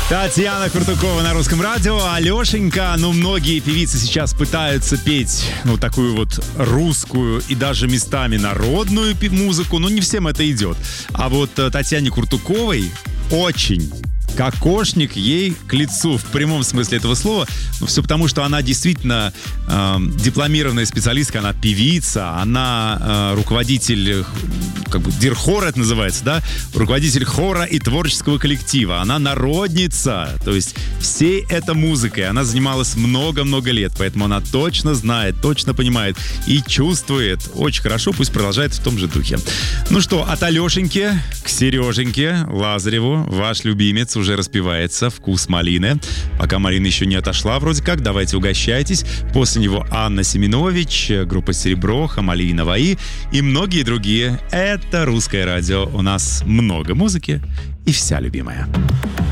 Татьяна Куртукова на Русском радио. Алешенька, многие певицы сейчас пытаются петь, такую вот русскую и даже местами народную музыку, но не всем это идет. А вот Татьяне Куртуковой очень кокошник ей к лицу в прямом смысле этого слова. Все потому, что она действительно дипломированная специалистка, она певица, она руководитель, дирхора это называется, да? Руководитель хора и творческого коллектива. Она народница, то есть всей этой музыкой она занималась много-много лет, поэтому она точно знает, точно понимает и чувствует очень хорошо, пусть продолжает в том же духе. Ну что, от Алешеньки к Сереженьке Лазареву, ваш любимец уже распевается «Вкус малины». Пока Марина еще не отошла вроде как, давайте угощайтесь. После него Анна Семенович, группа «Серебро», «Хамали и Наваи» и многие другие. Это «Русское радио». У нас много музыки и вся любимая.